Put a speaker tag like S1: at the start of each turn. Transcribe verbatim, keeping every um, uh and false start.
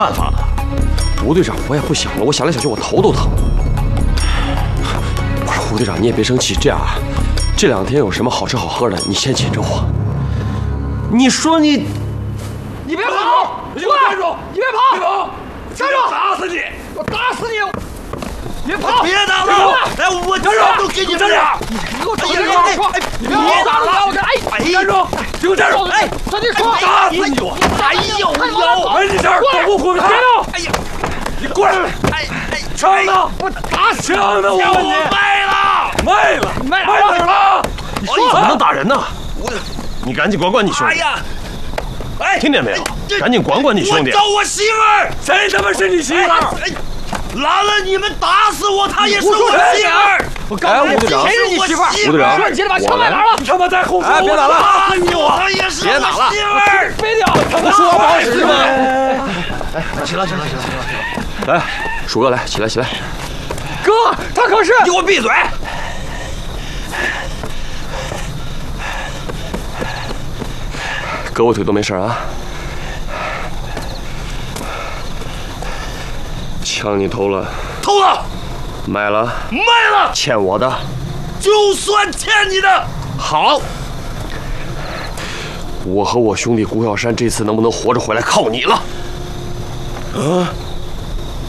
S1: 办法了。吴队长，我也不想了，我想来想去，我头都疼。不是吴队长，你也别生气，这样啊，这两天有什么好吃好喝的，你先紧着我。你说你，
S2: 你别跑！
S3: 你给我站住！
S2: 你别跑！
S3: 别跑！
S2: 站住！
S3: 打死你！
S2: 我打死你！别跑！
S3: 别打了！哎，我全都给你们俩！
S2: 你给我站住！你别打了！我这哎，
S3: 站住！给我站住！
S2: 哎，他就说
S3: 打死你我！
S2: 哎呦呦！
S3: 哎，你这儿保护我们！别动！哎呀，你过来！哎哎，枪呢？
S2: 我打死
S3: 枪呢？我
S2: 我
S3: 卖了，卖了，
S2: 卖
S3: 卖哪儿了？
S1: 你说怎么能打人呢？
S3: 我，
S1: 你赶紧管管你兄弟！
S3: 哎呀，哎，
S1: 听见没有？赶紧管管你兄弟！
S3: 我找我媳妇儿，谁他妈是你媳妇儿？拉了你们打死我，她也是我媳妇儿。
S2: 我刚才
S1: 吴队长
S2: 谁是你媳妇儿？
S1: 吴队长，
S2: 说你起来把枪买哪儿了？
S3: 你他妈再胡说！
S1: 哎别打了
S3: 打你我，她也是我媳妇儿。
S2: 飞掉！
S1: 我说话不好使是吗？
S3: 哎，起来，起来，起来，起来！
S1: 来，鼠哥来，起来，起来！
S2: 哥，他可是……
S3: 你给我闭嘴！
S1: 胳膊腿都没事啊。枪你偷了，
S3: 偷了，
S1: 买了，
S3: 卖了，
S1: 欠我的。
S3: 就算欠你的。
S1: 好，我和我兄弟顾小山这次能不能活着回来，靠你了。
S3: 啊！